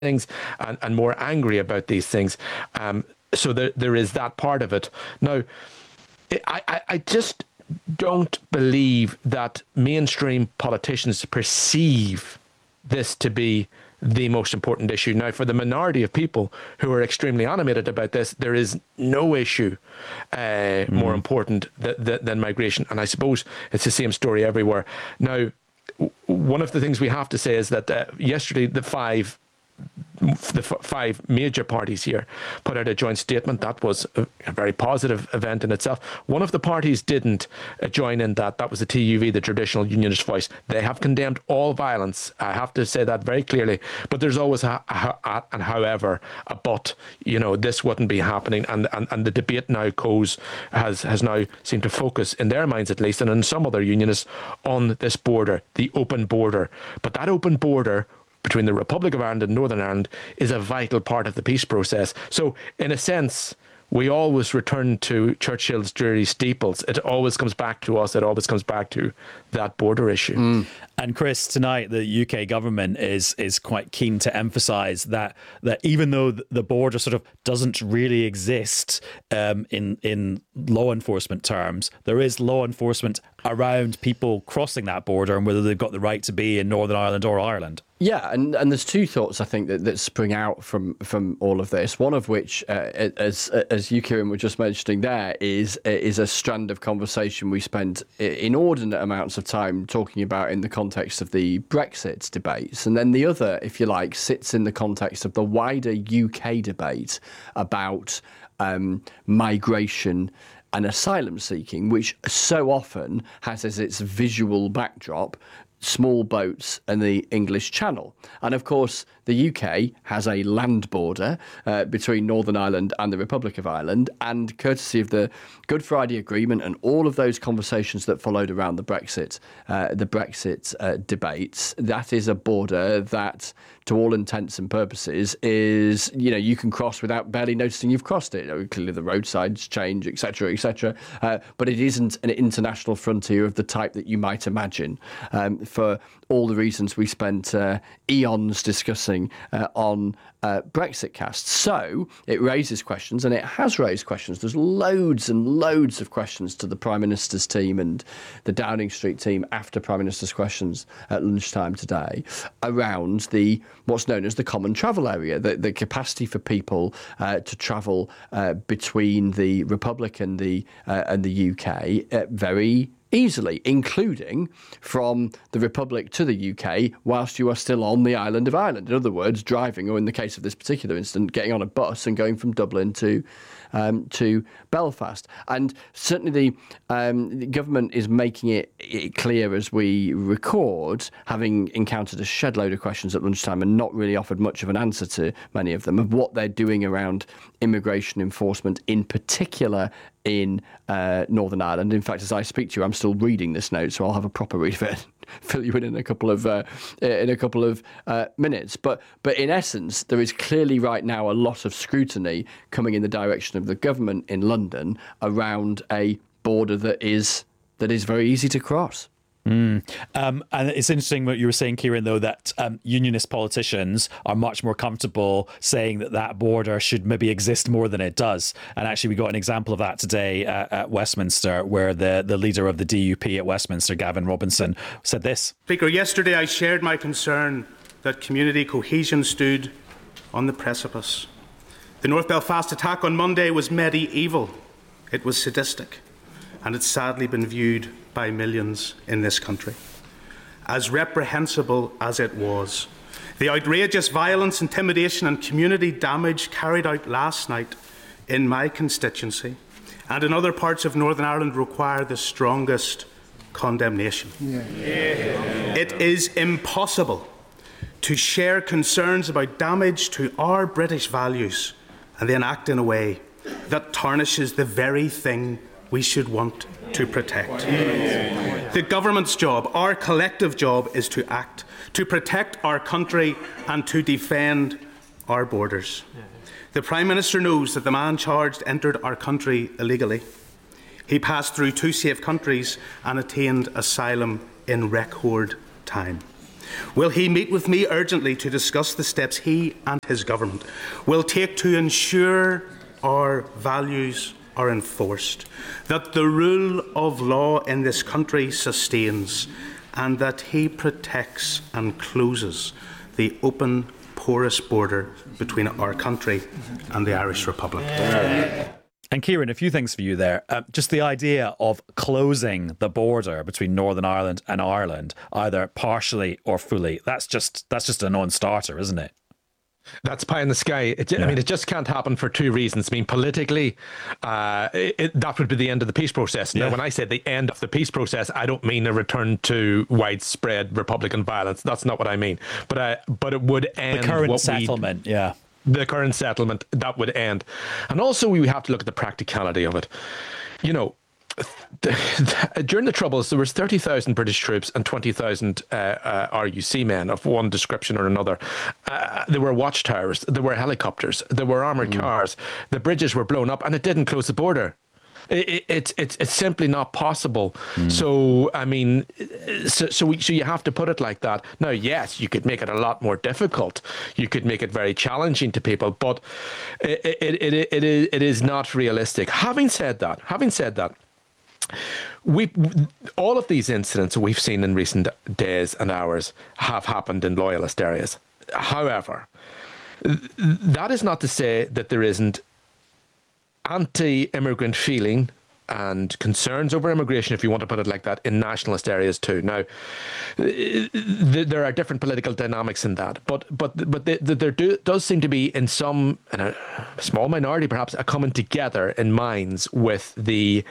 things and more angry about these things. So there is that part of it. Now, I just don't believe that mainstream politicians perceive this to be the most important issue. Now, for the minority of people who are extremely animated about this, there is no issue more important than migration. And I suppose it's the same story everywhere. Now, one of the things we have to say is that yesterday the five major parties here put out a joint statement. That was a very positive event in itself. One of the parties didn't join in that. That was the TUV, the Traditional Unionist Voice. They have condemned all violence. I have to say that very clearly. But there's always and however, a but. This wouldn't be happening. And the debate now has now seemed to focus, in their minds at least, and in some other unionists, on this border, the open border. But that open border between the Republic of Ireland and Northern Ireland is a vital part of the peace process. So, in a sense, we always return to Churchill's dreary steeples. It always comes back to us. It always comes back to that border issue. And Chris, tonight the UK government is quite keen to emphasise that even though the border sort of doesn't really exist in law enforcement terms, there is law enforcement around people crossing that border and whether they've got the right to be in Northern Ireland or Ireland. Yeah, and there's two thoughts I think that spring out from all of this. One of which, as you, Kieran, were just mentioning there, is a strand of conversation we spent inordinate amounts of time talking about in the context of the Brexit debates, and then the other, if you like, sits in the context of the wider UK debate about migration and asylum seeking, which so often has as its visual backdrop small boats and the English Channel. And of course, the UK has a land border between Northern Ireland and the Republic of Ireland, and courtesy of the Good Friday Agreement and all of those conversations that followed around the Brexit debates, that is a border that, to all intents and purposes, is, you can cross without barely noticing you've crossed it. Clearly the roadsides change, etc., etc. But it isn't an international frontier of the type that you might imagine, for all the reasons we spent eons discussing on Brexit Cast. So it raises questions, and it has raised questions. There's loads and loads of questions to the Prime Minister's team and the Downing Street team after Prime Minister's questions at lunchtime today around what's known as the common travel area, the capacity for people to travel between the Republic and the UK very easily, including from the Republic to the UK whilst you are still on the island of Ireland. In other words, driving, or in the case of this particular incident, getting on a bus and going from Dublin to Belfast. And certainly the government is making it clear as we record, having encountered a shed load of questions at lunchtime and not really offered much of an answer to many of them, of what they're doing around immigration enforcement, in particular in Northern Ireland. In fact, as I speak to you, I'm still reading this note, so I'll have a proper read of it, fill you in a couple of minutes. But in essence, there is clearly right now a lot of scrutiny coming in the direction of the government in London around a border that is very easy to cross. And it's interesting what you were saying, Kieran, though, that unionist politicians are much more comfortable saying that border should maybe exist more than it does. And actually, we got an example of that today at Westminster, where the leader of the DUP at Westminster, Gavin Robinson, said this. Speaker, yesterday I shared my concern that community cohesion stood on the precipice. The North Belfast attack on Monday was medieval. It was sadistic, and it's sadly been viewed by millions in this country. As reprehensible as it was, the outrageous violence, intimidation and community damage carried out last night in my constituency and in other parts of Northern Ireland require the strongest condemnation. It is impossible to share concerns about damage to our British values and then act in a way that tarnishes the very thing we should want to protect. The government's job, our collective job, is to act, to protect our country and to defend our borders. The Prime Minister knows that the man charged entered our country illegally. He passed through 2 safe countries and attained asylum in record time. Will he meet with me urgently to discuss the steps he and his government will take to ensure our values are enforced, that the rule of law in this country sustains, and that he protects and closes the open, porous border between our country and the Irish Republic? And Kieran, a few things for you there. Just the idea of closing the border between Northern Ireland and Ireland, either partially or fully, that's just a non-starter, isn't it? That's pie in the sky. I mean, it just can't happen for two reasons. I mean, politically, that would be the end of the peace process. Now, when I say the end of the peace process, I don't mean a return to widespread Republican violence. That's not what I mean. But it would end the current settlement. The current settlement, that would end. And also, we have to look at the practicality of it. You know, during the Troubles, there was 30,000 British troops and 20,000 RUC men of one description or another. There were watchtowers, there were helicopters, there were armoured cars. The bridges were blown up, and it didn't close the border. It's simply not possible. So I mean, so you have to put it like that. Now, yes, you could make it a lot more difficult. You could make it very challenging to people, but it is not realistic. Having said that, all of these incidents we've seen in recent days and hours have happened in loyalist areas. However, that is not to say that there isn't anti-immigrant feeling and concerns over immigration, if you want to put it like that, in nationalist areas too. Now, there are different political dynamics in that, but there does seem to be, in a small minority perhaps, a coming together in minds with the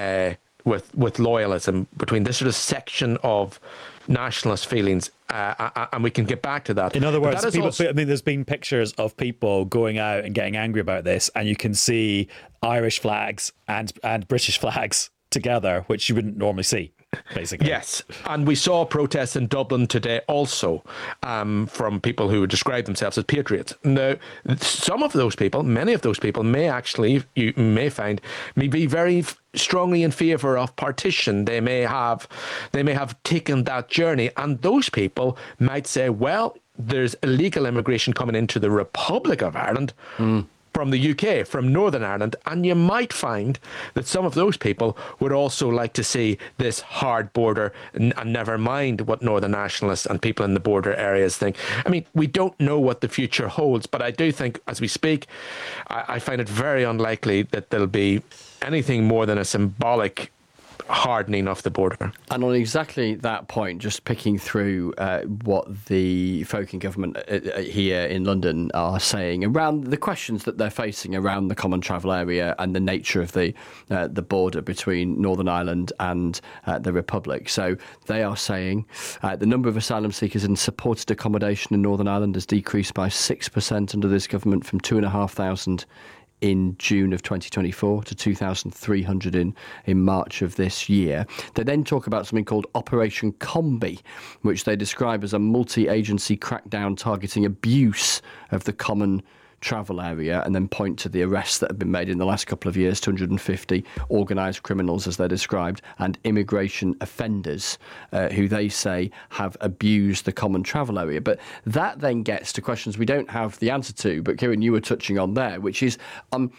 with loyalism between this sort of section of nationalist feelings, and we can get back to that. In other words, there's been pictures of people going out and getting angry about this, and you can see Irish flags and British flags together, which you wouldn't normally see, basically. Yes, and we saw protests in Dublin today also from people who describe themselves as patriots. Now, some of those people, many of those people, you may find, may be very strongly in favour of partition. They may have taken that journey, and those people might say, well, there's illegal immigration coming into the Republic of Ireland from the UK, from Northern Ireland, and you might find that some of those people would also like to see this hard border, and never mind what Northern nationalists and people in the border areas think. I mean, we don't know what the future holds, but I do think, as we speak, I find it very unlikely that there'll be anything more than a symbolic hardening of the border. And on exactly that point, just picking through what the folk in government here in London are saying around the questions that they're facing around the common travel area and the nature of the border between Northern Ireland and the Republic. So they are saying the number of asylum seekers in supported accommodation in Northern Ireland has decreased by 6% under this government, from 2,500 in June of 2024 to 2,300 in March of this year. They then talk about something called Operation Combi, which they describe as a multi-agency crackdown targeting abuse of the common travel area, and then point to the arrests that have been made in the last couple of years, 250 organised criminals, as they're described, and immigration offenders who they say have abused the common travel area. But that then gets to questions we don't have the answer to, but Kieran, you were touching on there, which is on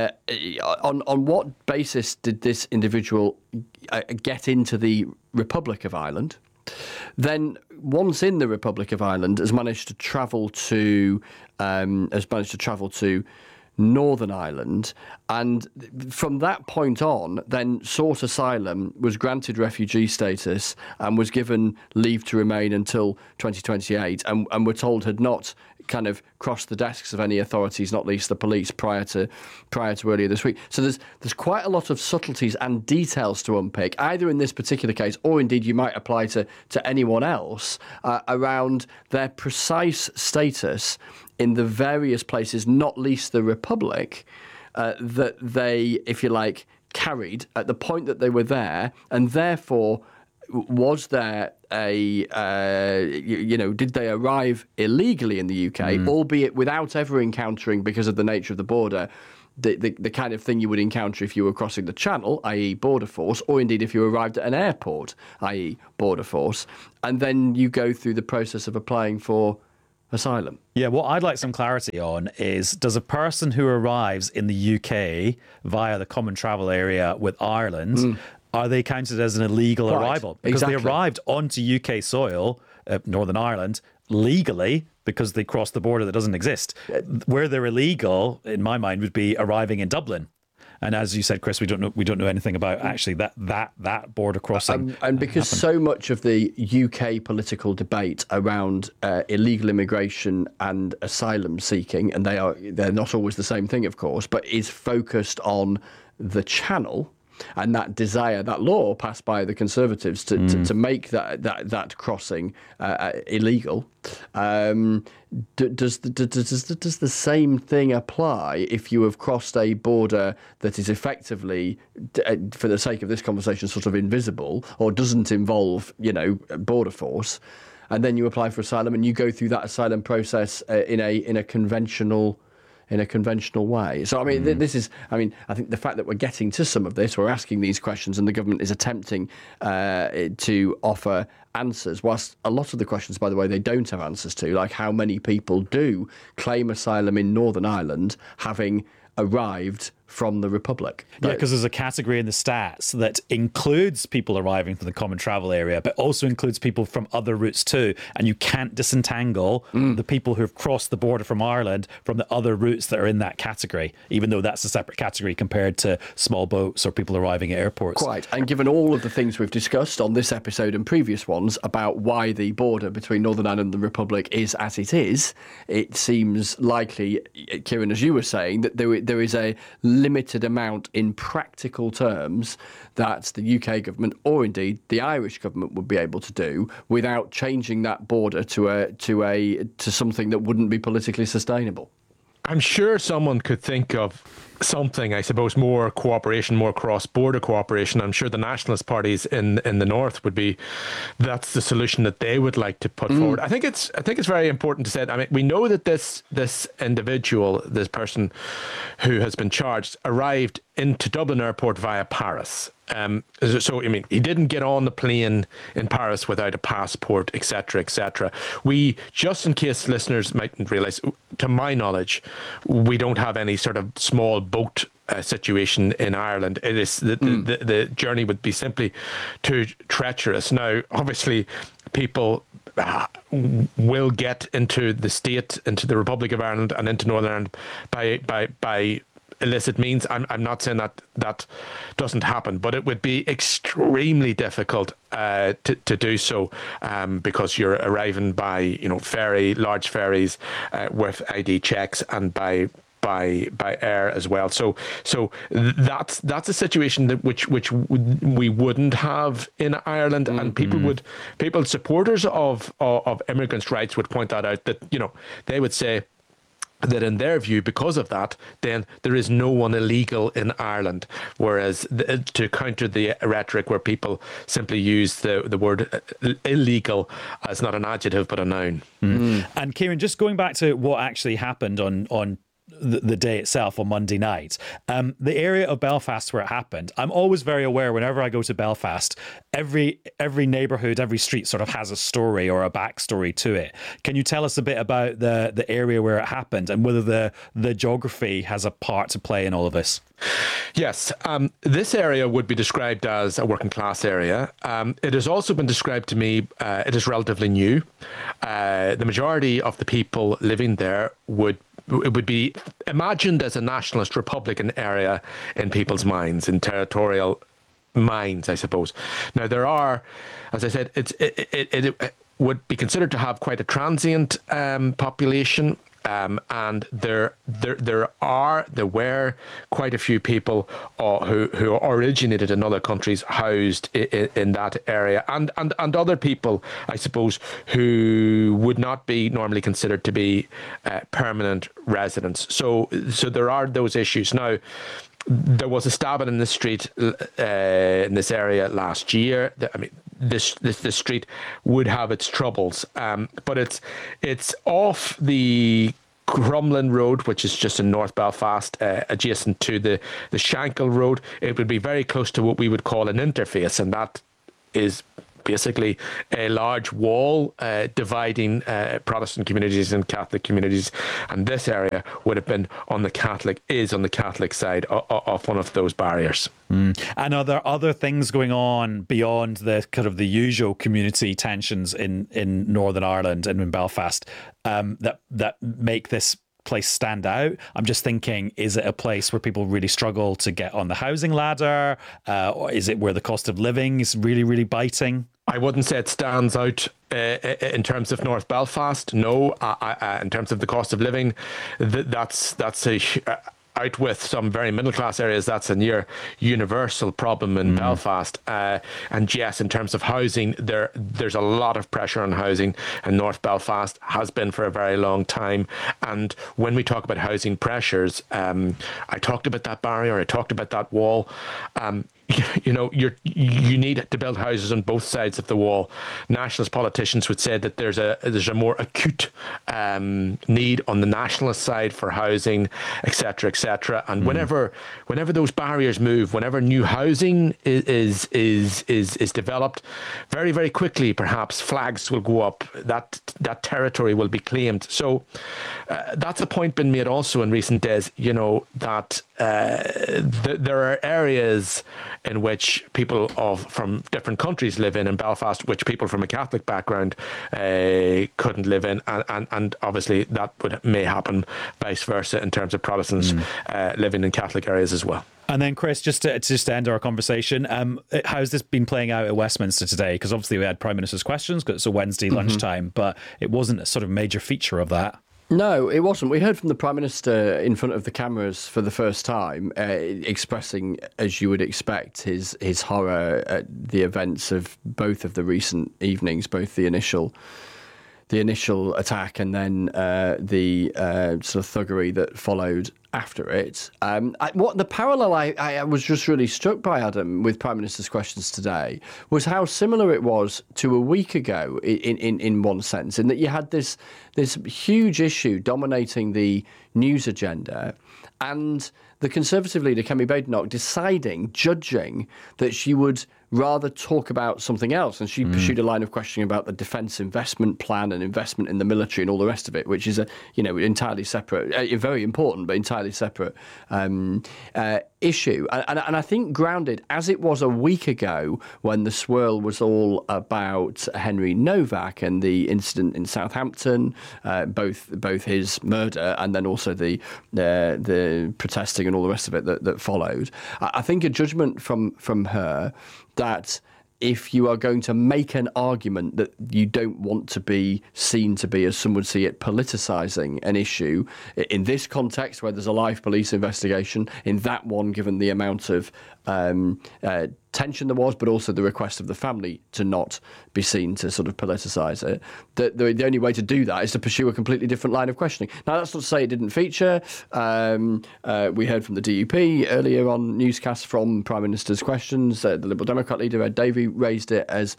what basis did this individual get into the Republic of Ireland? Then, once in the Republic of Ireland, has managed to travel to Northern Ireland, and from that point on, then sought asylum, was granted refugee status, and was given leave to remain until 2028, and we're told had not kind of crossed the desks of any authorities, not least the police, prior to earlier this week. So there's quite a lot of subtleties and details to unpick, either in this particular case, or indeed you might apply to anyone else, around their precise status in the various places, not least the Republic, that they, if you like, carried at the point that they were there, and therefore was there did they arrive illegally in the UK, albeit without ever encountering, because of the nature of the border, the kind of thing you would encounter if you were crossing the Channel, i.e. border force, or indeed if you arrived at an airport, i.e. border force, and then you go through the process of applying for asylum. Yeah, what I'd like some clarity on is, does a person who arrives in the UK via the common travel area with Ireland, are they counted as an illegal arrival? Because they arrived onto UK soil, Northern Ireland, legally, because they crossed the border that doesn't exist. Where they're illegal, in my mind, would be arriving in Dublin. And as you said, Chris, we don't know anything about actually that border crossing. And because so much of the UK political debate around illegal immigration and asylum seeking, and they're not always the same thing, of course, but is focused on the Channel and that desire, that law passed by the Conservatives to make that crossing illegal. Does the same thing apply if you have crossed a border that is effectively, for the sake of this conversation, sort of invisible, or doesn't involve, border force, and then you apply for asylum and you go through that asylum process in a conventional way? So, I mean, I think the fact that we're getting to some of this, we're asking these questions, and the government is attempting to offer answers, whilst a lot of the questions, by the way, they don't have answers to, like how many people do claim asylum in Northern Ireland having arrived from the Republic. Yeah, because there's a category in the stats that includes people arriving from the common travel area, but also includes people from other routes too. And you can't disentangle the people who have crossed the border from Ireland from the other routes that are in that category, even though that's a separate category compared to small boats or people arriving at airports. Quite. And given all of the things we've discussed on this episode and previous ones about why the border between Northern Ireland and the Republic is as it is, it seems likely, Kieran, as you were saying, that there is a limited amount in practical terms that the UK government, or indeed the Irish government, would be able to do without changing that border to something that wouldn't be politically sustainable. I'm sure someone could think of something, I suppose, more cooperation, more cross-border cooperation. I'm sure the nationalist parties in the north that's the solution that they would like to put forward. I think it's very important to say, I mean, we know that this individual, this person who has been charged, arrived into Dublin Airport via Paris. So, I mean, he didn't get on the plane in Paris without a passport, etc., etc. We, just in case listeners mightn't realise, to my knowledge, we don't have any sort of small boat situation in Ireland. It is the journey would be simply too treacherous. Now, obviously, people will get into the Republic of Ireland and into Northern Ireland by illicit means. I'm not saying that doesn't happen, but it would be extremely difficult to do so because you're arriving by large ferries with ID checks, and by air as well. So that's a situation that which we wouldn't have in Ireland, and people supporters of immigrants' rights would point that out, that they would say that in their view, because of that, then there is no one illegal in Ireland. Whereas to counter the rhetoric where people simply use the word illegal as not an adjective but a noun. And Kieran, just going back to what actually happened on the day itself, on Monday night, the area of Belfast where it happened, I'm always very aware whenever I go to Belfast, every neighbourhood, every street sort of has a story or a backstory to it. Can you tell us a bit about the area where it happened and whether the geography has a part to play in all of this? Yes, this area would be described as a working class area. It has also been described to me, it is relatively new. The majority of the people living there would be imagined as a nationalist Republican area in people's minds, in territorial minds, I suppose. Now, there are, as I said, it would be considered to have quite a transient population. And there were quite a few people who originated in other countries housed in that area, and other people, I suppose, who would not be normally considered to be permanent residents. So there are those issues. Now, there was a stabbing in the street in this area last year. I mean, this street would have its troubles. But it's off the Crumlin Road, which is just in North Belfast, adjacent to the Shankill Road. It would be very close to what we would call an interface, and that is basically a large wall dividing Protestant communities and Catholic communities, and this area would have been on the Catholic side of one of those barriers. And are there other things going on beyond the kind of the usual community tensions in Northern Ireland and in Belfast that make this place stand out? I'm just thinking, is it a place where people really struggle to get on the housing ladder? Or is it where the cost of living is really, really biting? I wouldn't say it stands out in terms of North Belfast. No, in terms of the cost of living, that's out with some very middle class areas. That's a near universal problem in Belfast. And yes, in terms of housing, there's a lot of pressure on housing, and North Belfast has been for a very long time. And when we talk about housing pressures, I talked about that barrier, I talked about that wall. You know, you need to build houses on both sides of the wall. Nationalist politicians would say that there's a more acute need on the nationalist side for housing, etc., etc. And whenever those barriers move, whenever new housing is developed, very, very quickly, perhaps flags will go up. That territory will be claimed. So that's a point been made also in recent days. You know that there are areas in which people from different countries live in Belfast, which people from a Catholic background couldn't live in, and obviously that may happen vice versa in terms of Protestants living in Catholic areas as well. And then, Chris, just to end our conversation, how's this been playing out at Westminster today? Because obviously we had Prime Minister's questions, because it's a Wednesday lunchtime, but it wasn't a sort of major feature of that. No, it wasn't. We heard from the Prime Minister in front of the cameras for the first time, expressing, as you would expect, his horror at the events of both of the recent evenings, both the initial attack and then the sort of thuggery that followed after it. What the parallel I was just really struck by, Adam, with Prime Minister's questions today was how similar it was to a week ago in one sense, in that you had this huge issue dominating the news agenda, and the Conservative leader, Kemi Badenoch, judging that she would rather talk about something else. And she pursued a line of questioning about the defence investment plan and investment in the military and all the rest of it, which is entirely separate, very important, but entirely separate issue. And I think grounded, as it was a week ago when the swirl was all about Henry Novak and the incident in Southampton, both his murder and then also the protesting and all the rest of it that followed. I think a judgment from her that if you are going to make an argument that you don't want to be seen to be, as some would see it, politicising an issue, in this context where there's a live police investigation, in that one, given the amount of tension there was, but also the request of the family to not be seen to sort of politicise it, the only way to do that is to pursue a completely different line of questioning. Now, that's not to say it didn't feature. We heard from the DUP earlier on newscasts from Prime Minister's questions. The Liberal Democrat leader, Ed Davey, raised it as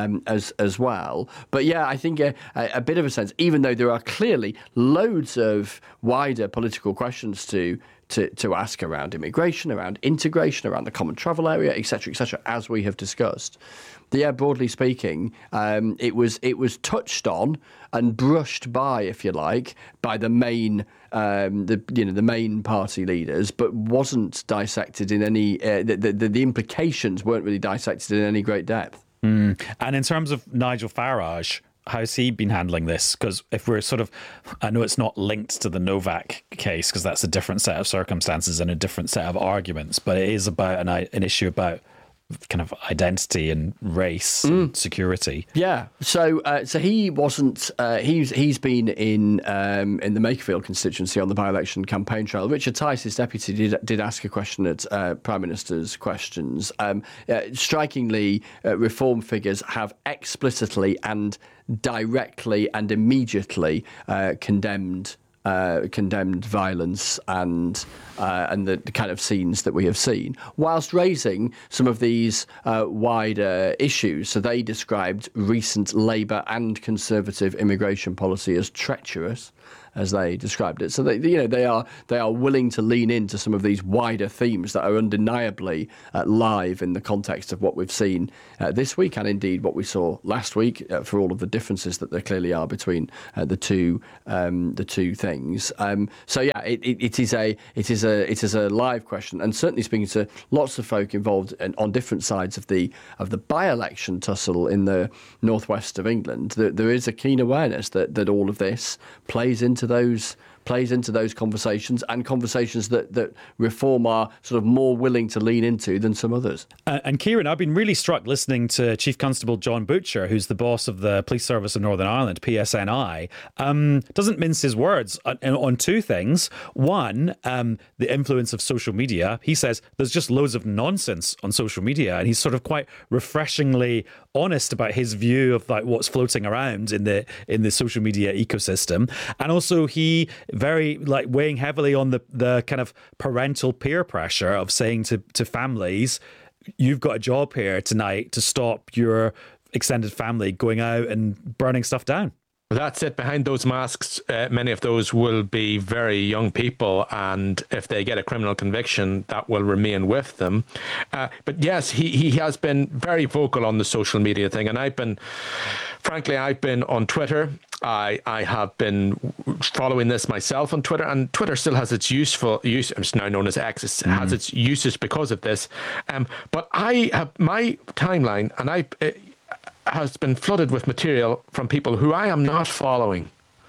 well. But yeah, I think a bit of a sense, even though there are clearly loads of wider political questions to ask around immigration, around integration, around the common travel area, etc., as we have discussed. Yeah, broadly speaking, it was touched on and brushed by, if you like, by the main the main party leaders, but wasn't dissected in any. The implications weren't really dissected in any great depth. And in terms of Nigel Farage, how's he been handling this? Because if we're sort of, I know it's not linked to the Novak case because that's a different set of circumstances and a different set of arguments, but it is about an issue about kind of identity and race and security. Yeah. So he wasn't. He's been in the Makerfield constituency on the by-election campaign trail. Richard Tice, his deputy, did ask a question at Prime Minister's questions. Strikingly, Reform figures have explicitly and directly and immediately condemned condemned violence and the kind of scenes that we have seen, whilst raising some of these wider issues. So they described recent Labour and Conservative immigration policy as treacherous, as they described it. So they are willing to lean into some of these wider themes that are undeniably live in the context of what we've seen this week, and indeed what we saw last week, for all of the differences that there clearly are between the two things. So yeah, it is a live question, and certainly speaking to lots of folk involved on different sides of the by-election tussle in the northwest of England, there is a keen awareness that all of this plays into those conversations, and conversations that Reform are sort of more willing to lean into than some others. And Kieran, I've been really struck listening to Chief Constable John Butcher, who's the boss of the Police Service of Northern Ireland, PSNI, doesn't mince his words on two things. One, the influence of social media. He says there's just loads of nonsense on social media, and he's sort of quite refreshingly honest about his view of like what's floating around in the social media ecosystem. And also he very weighing heavily on the kind of parental peer pressure of saying to families, you've got a job here tonight to stop your extended family going out and burning stuff down. That's it. Behind those masks, many of those will be very young people, and if they get a criminal conviction, that will remain with them. But yes, he has been very vocal on the social media thing, and I've been on Twitter. I have been following this myself on Twitter, and Twitter still has its use. It's now known as X. It has its uses because of this. But I have my timeline, and has been flooded with material from people who I am not following.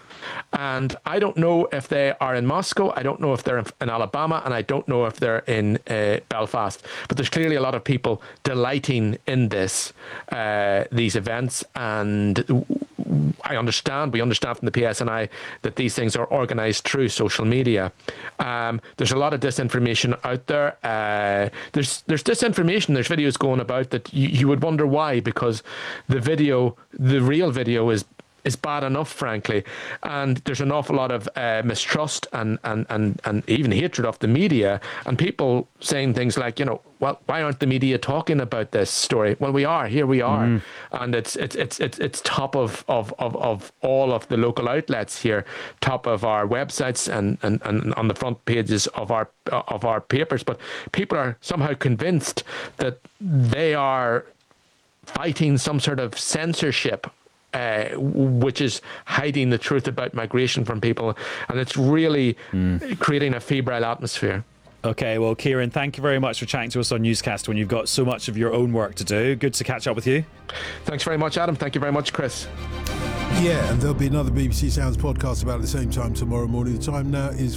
And I don't know if they are in Moscow, I don't know if they're in Alabama, and I don't know if they're in Belfast. But there's clearly a lot of people delighting in these events. And we understand from the PSNI that these things are organised through social media. There's a lot of disinformation out there. There's disinformation. There's videos going about that you would wonder why, because the real video is bad enough, frankly. And there's an awful lot of mistrust and even hatred of the media, and people saying things like, well, why aren't the media talking about this story? Well, we are. Here we are. And it's top of all of the local outlets here, top of our websites and on the front pages of our papers. But people are somehow convinced that they are fighting some sort of censorship, which is hiding the truth about migration from people. And it's really creating a febrile atmosphere. Okay, well, Kieran, thank you very much for chatting to us on Newscast when you've got so much of your own work to do. Good to catch up with you. Thanks very much, Adam. Thank you very much, Chris. Yeah, and there'll be another BBC Sounds podcast about the same time tomorrow morning. The time now is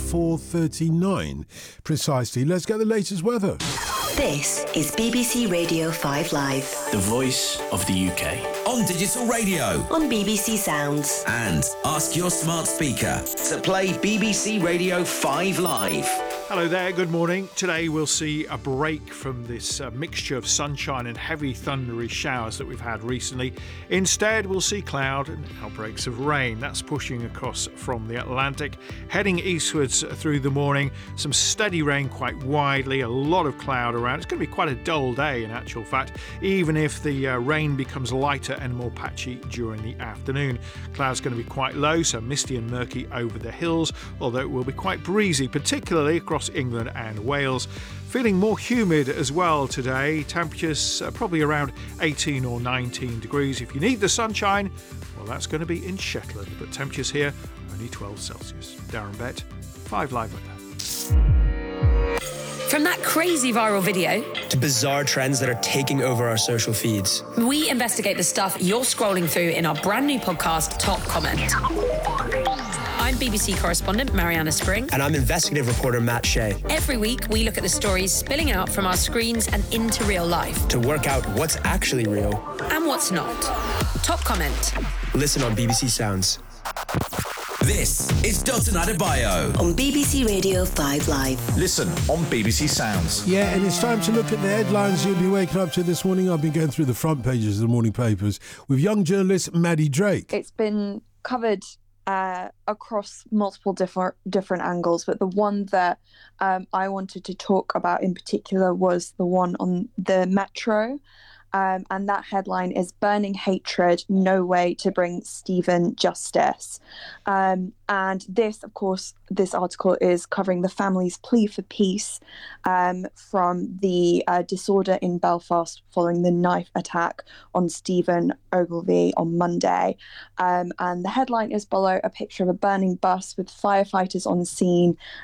4:39 precisely. Let's get the latest weather. This is BBC Radio 5 Live. The voice of the UK. On digital radio. On BBC Sounds. And ask your smart speaker to play BBC Radio 5 Live. Hello there, good morning. Today we'll see a break from this mixture of sunshine and heavy thundery showers that we've had recently. Instead, we'll see cloud and outbreaks of rain. That's pushing across from the Atlantic, heading eastwards through the morning. Some steady rain quite widely, a lot of cloud around. It's going to be quite a dull day in actual fact, even if the rain becomes lighter and more patchy during the afternoon. Cloud's going to be quite low, so misty and murky over the hills, although it will be quite breezy, particularly across England and Wales. Feeling more humid as well today. Temperatures probably around 18 or 19 degrees. If you need the sunshine, well, that's going to be in Shetland, but temperatures here only 12 Celsius. Darren Bett, 5 Live weather. From that crazy viral video to bizarre trends that are taking over our social feeds, we investigate the stuff you're scrolling through in our brand new podcast, Top Comment. I'm BBC correspondent Mariana Spring. And I'm investigative reporter Matt Shea. Every week, we look at the stories spilling out from our screens and into real life to work out what's actually real and what's not. Top Comment. Listen on BBC Sounds. This is Dotun Adebayo on BBC Radio 5 Live. Listen on BBC Sounds. Yeah, and it's time to look at the headlines you'll be waking up to this morning. I've been going through the front pages of the morning papers with young journalist Maddie Drake. It's been covered across multiple different angles, but the one that I wanted to talk about in particular was the one on the Metro. And that headline is "Burning Hatred, No Way to Bring Stephen Justice." And this, of course, this article is covering the family's plea for peace from the disorder in Belfast following the knife attack on Stephen Ogilvie on Monday. And the headline is below a picture of a burning bus with firefighters on scene